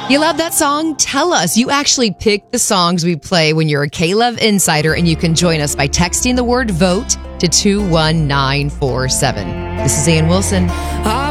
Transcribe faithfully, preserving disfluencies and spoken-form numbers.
You love that song? Tell us. You actually pick the songs we play when you're a K-Love Insider, and you can join us by texting the word VOTE to two one nine four seven. This is Ann Wilson.